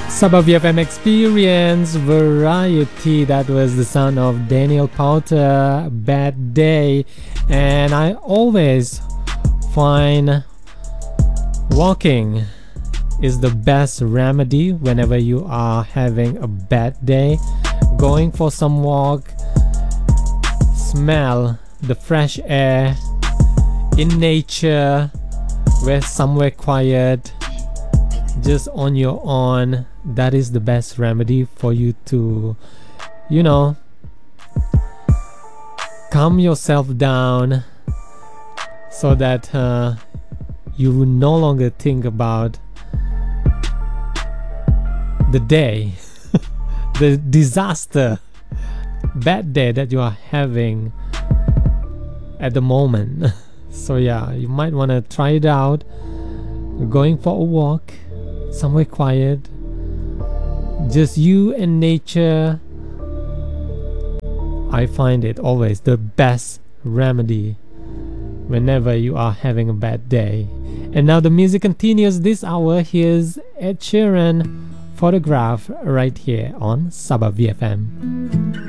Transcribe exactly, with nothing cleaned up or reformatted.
Sabah V F M Experience Variety. That was the sound of Daniel Powter, Bad Day. And I always find walking is the best remedy whenever you are having a bad day. Going for some walk, smell the fresh air in nature, where somewhere quiet, just on your own. That is the best remedy for you to, you know, calm yourself down, so that uh, you will no longer think about the day, the disaster, bad day that you are having at the moment. So yeah, you might want to try it out, going for a walk somewhere quiet, just you and nature. I find it always the best remedy whenever you are having a bad day. And now the music continues this hour. Here's Ed Sheeran, Photograph, right here on Sabah V F M.